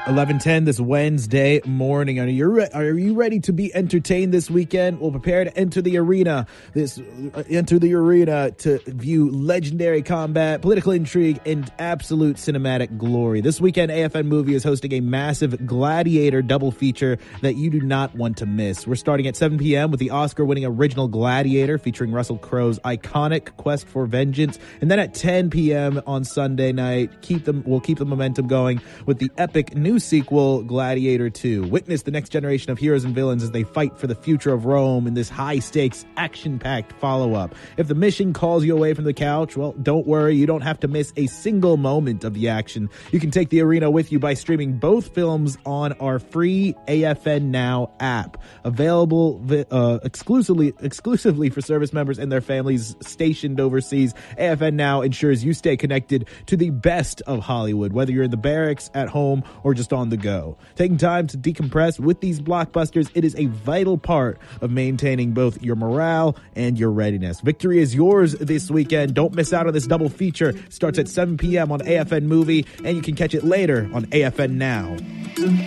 11:10 this Wednesday morning. Are you ready to be entertained this weekend? Well, prepare to enter the arena. To view legendary combat, political intrigue, and absolute cinematic glory. This weekend, AFN Movie is hosting a massive Gladiator double feature that you do not want to miss. We're starting at 7 p.m. with the Oscar-winning original Gladiator featuring Russell Crowe's iconic quest for vengeance, and then at 10 p.m. on Sunday night, we'll keep the momentum going with the epic new sequel, Gladiator 2. Witness the next generation of heroes and villains as they fight for the future of Rome in this high-stakes, action-packed follow-up. If the mission calls you away from the couch, well, don't worry. You don't have to miss a single moment of the action. You can take the arena with you by streaming both films on our free AFN Now app. Available exclusively for service members and their families stationed overseas, AFN Now ensures you stay connected to the best of Hollywood, whether you're in the barracks, at home, or just on the go. Taking time to decompress with these blockbusters, it is a vital part of maintaining both your morale and your readiness. Victory is yours this weekend. Don't miss out on this double feature. It starts at 7 p.m. on AFN Movie, and you can catch it later on AFN Now.